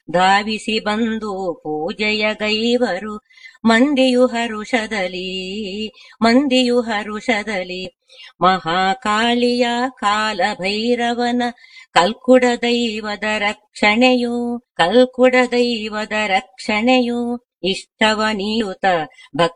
ಧಾವಿಸಿ ಬಂದು ಪೂಜೆಯ ಗೈವರು ಮಂದಿಯು ಹರುಷದಲ್ಲಿ ಮಹಾಕಾಳಿಯ ಕಾಲಭೈರವನ ಕಲ್ಕುಡ ದೈವದ ರಕ್ಷಣೆಯು ಇಷ್ಟವ ನೀಡುತ್ತ